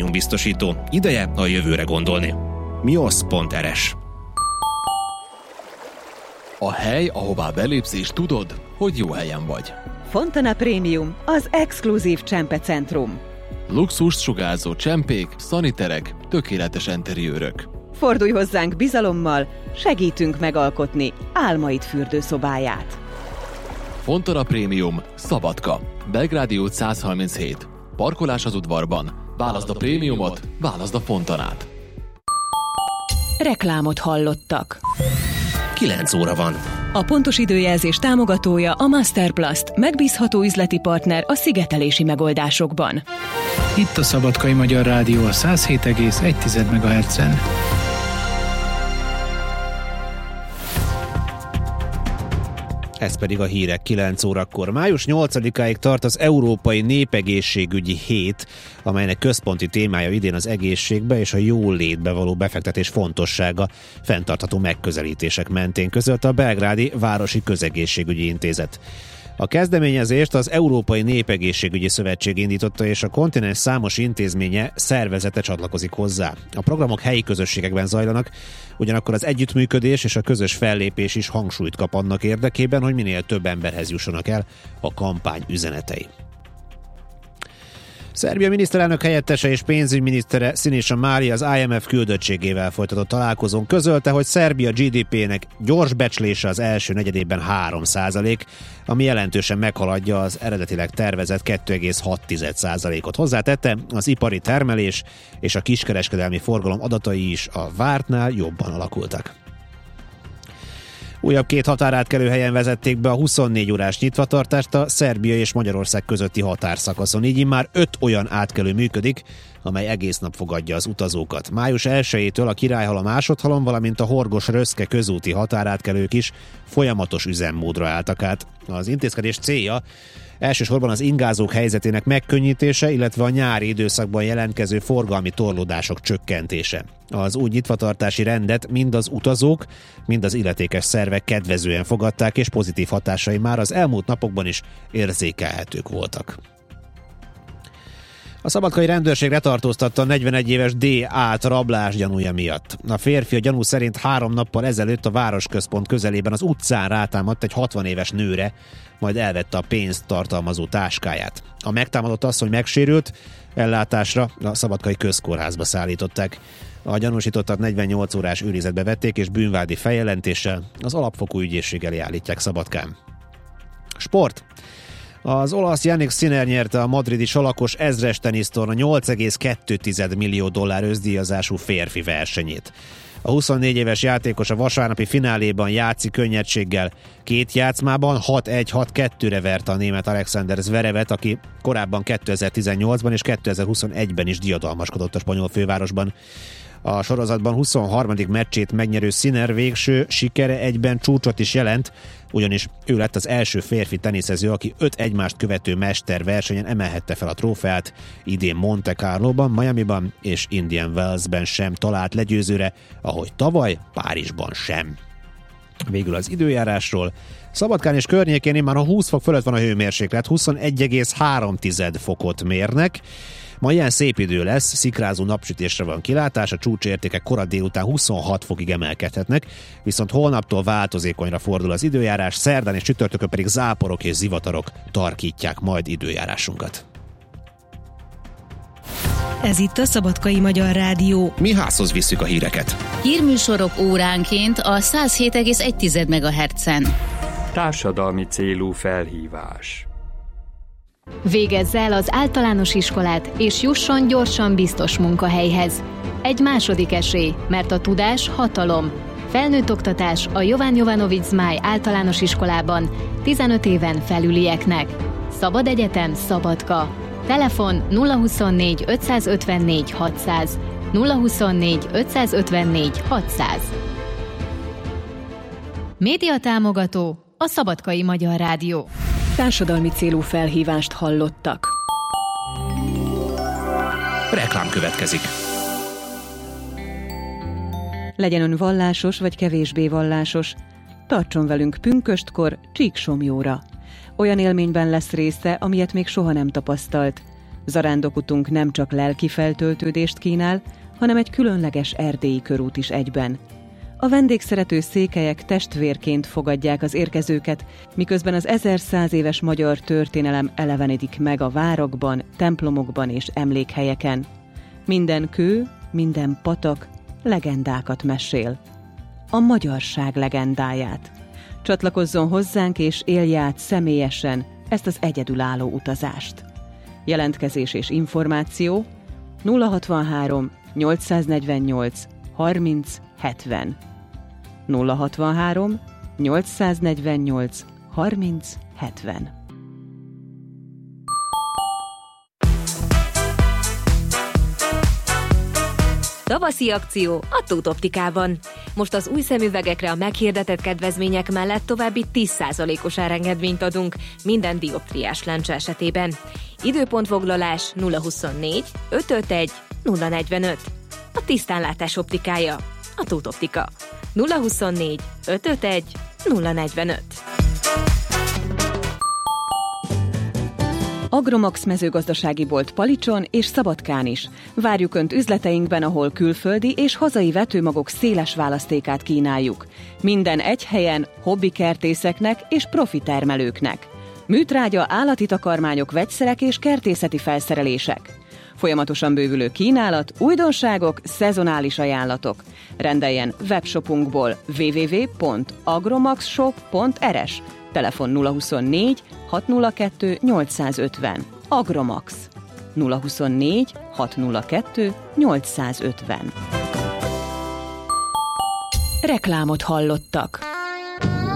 prémiumbiztosító. Ideje a jövőre gondolni. miosz.rs. A hely, ahová belépsz és tudod, hogy jó helyen vagy. Fontana Prémium, az exkluzív csempecentrum. Luxus sugárzó csempék, szaniterek, tökéletes enteriőrök. Fordulj hozzánk bizalommal, segítünk megalkotni álmaid fürdőszobáját. Fontana Prémium, Szabadka, Belgrádi út 137. Parkolás az udvarban. Válaszd a prémiumot, válaszd a Fontanát. Reklámot hallottak. 9 óra van. A pontos időjelzés támogatója a Masterplast, megbízható üzleti partner a szigetelési megoldásokban. Itt a Szabadkai Magyar Rádió a 107,1 MHz-en. Ez pedig a hírek 9 órakor. Május 8-áig tart az Európai Népegészségügyi Hét, amelynek központi témája idén az egészségbe és a jólétbe való befektetés fontossága, fenntartható megközelítések mentén, közölte a belgrádi Városi Közegészségügyi Intézet. A kezdeményezést az Európai Népegészségügyi Szövetség indította, és a kontinens számos intézménye, szervezete csatlakozik hozzá. A programok helyi közösségekben zajlanak, ugyanakkor az együttműködés és a közös fellépés is hangsúlyt kap annak érdekében, hogy minél több emberhez jussanak el a kampány üzenetei. Szerbia miniszterelnök helyettese és pénzügyminisztere Siniša Mali az IMF küldöttségével folytatott találkozón közölte, hogy Szerbia GDP-nek gyors becslése az első negyedében 3%, ami jelentősen meghaladja az eredetileg tervezett 2,6%-ot. Hozzátette, az ipari termelés és a kiskereskedelmi forgalom adatai is a vártnál jobban alakultak. Újabb 2 határátkelőhelyen vezették be a 24 órás nyitvatartást a Szerbia és Magyarország közötti határszakaszon. Így immár 5 olyan átkelő működik, amely egész nap fogadja az utazókat. Május 1-től a Királyhal, a Másodhalom, valamint a Horgos-Röszke közúti határátkelők is folyamatos üzemmódra álltak át. Az intézkedés célja elsősorban az ingázók helyzetének megkönnyítése, illetve a nyári időszakban jelentkező forgalmi torlódások csökkentése. Az új nyitvatartási rendet mind az utazók, mind az illetékes szervek kedvezően fogadták, és pozitív hatásai már az elmúlt napokban is érzékelhetők voltak. A szabadkai rendőrség letartóztatta a 41 éves D.A.-t rablás gyanúja miatt. A férfi a gyanú szerint 3 nappal ezelőtt a városközpont közelében az utcán rátámadt egy 60 éves nőre, majd elvette a pénzt tartalmazó táskáját. A megtámadott asszony megsérült, ellátásra a szabadkai közkórházba szállították. A gyanúsítottat 48 órás őrizetbe vették, és bűnvádi feljelentéssel az alapfokú ügyészség elé állítják Szabadkán. Sport. Az olasz Jannik Sinner nyerte a madridi salakos ezres tenisztorna $8,2 millió ösztdíjazású férfi versenyét. A 24 éves játékos a vasárnapi fináléban játszik könnyedséggel. 2 játszmában 6-1-6-2-re verte a német Alexander Zverevet, aki korábban 2018-ban és 2021-ben is diadalmaskodott a spanyol fővárosban. A sorozatban 23. meccsét megnyerő Sinner végső sikere egyben csúcsot is jelent, ugyanis ő lett az első férfi teniszező, aki 5 egymást követő mesterversenyen emelhette fel a trófeát. Idén Monte Carloban, Miamiban és Indian Wellsben sem talált legyőzőre, ahogy tavaly Párizsban sem. Végül az időjárásról. Szabadkán és környékén már a 20 fok fölött van a hőmérséklet, 21,3 fokot mérnek. Ma ilyen szép idő lesz, szikrázó napsütésre van kilátás, a csúcsértékek kora délután 26 fokig emelkedhetnek, viszont holnaptól változékonyra fordul az időjárás, szerdán és csütörtökön pedig záporok és zivatarok tarkítják majd időjárásunkat. Ez itt a Szabadkai Magyar Rádió. Mi házhoz visszük a híreket. Hírműsorok óránként a 107,1 MHz-en. Társadalmi célú felhívás. Végezz el az általános iskolát, és jusson gyorsan biztos munkahelyhez. Egy második esély, mert a tudás hatalom. Felnőtt oktatás a Jovan Jovanović Zmaj általános iskolában 15 éven felülieknek. Szabad egyetem, Szabadka. Telefon 024 554 600. 024 554 600. Média támogató a Szabadkai Magyar Rádió. Társadalmi célú felhívást hallottak. Reklám következik. Legyen ön vallásos vagy kevésbé vallásos, tartson velünk pünköstkor Csíksomjóra. Olyan élményben lesz része, amilyet még soha nem tapasztalt. Zarándokutunk nem csak lelki feltöltődést kínál, hanem egy különleges erdélyi körút is egyben. A vendégszerető székelyek testvérként fogadják az érkezőket, miközben az 1100 éves magyar történelem elevenedik meg a várokban, templomokban és emlékhelyeken. Minden kő, minden patak legendákat mesél. A magyarság legendáját. Csatlakozzon hozzánk és élje át személyesen ezt az egyedülálló utazást. Jelentkezés és információ 063 848 30 70. 063 848 30 70. Tavaszi akció a Tóth Optikában. Most az új szemüvegekre a meghirdetett kedvezmények mellett további 10%-os árengedményt adunk minden dioptriás lencse esetében. Időpontfoglalás 024 551 045. A tisztánlátás optikája. A Tóth Optika. 024 551 045. Agromax mezőgazdasági bolt Palicson és Szabadkán is. Várjuk Önt üzleteinkben, ahol külföldi és hazai vetőmagok széles választékát kínáljuk. Minden egy helyen, hobbikertészeknek és profi termelőknek. Műtrágya, állati takarmányok, vegyszerek és kertészeti felszerelések. Folyamatosan bővülő kínálat, újdonságok, szezonális ajánlatok. Rendeljen webshopunkból www.agromaxshop.rs, telefon 024 602 850. Agromax 024 602 850. Reklámot hallottak.